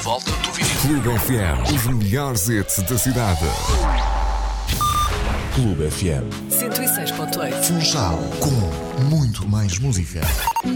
volta do vinil. Clube FM, os melhores hits da cidade. Clube FM 106.8. Funchal, com muito mais música.